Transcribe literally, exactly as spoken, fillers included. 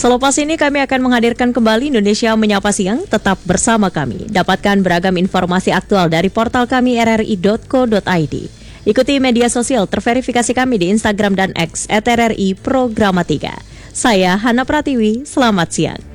Selepas ini kami akan menghadirkan kembali Indonesia Menyapa Siang. Tetap bersama kami. Dapatkan beragam informasi aktual dari portal kami r r i dot co dot i d. Ikuti media sosial terverifikasi kami di Instagram dan X at R R I Programa tiga. Saya Hana Pratiwi, selamat siang.